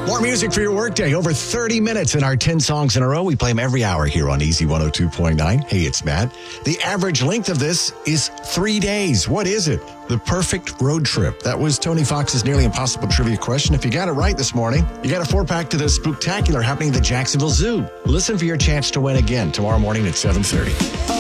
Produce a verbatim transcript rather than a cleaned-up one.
More music for your workday. Over thirty minutes in our ten songs in a row. We play them every hour here on Easy one oh two point nine. Hey, it's Matt. The average length of this is three days. What is it? The perfect road trip. That was Tony Fox's Nearly Impossible trivia question. If you got it right this morning, you got a four-pack to the Spooktacular happening at the Jacksonville Zoo. Listen for your chance to win again tomorrow morning at seven thirty.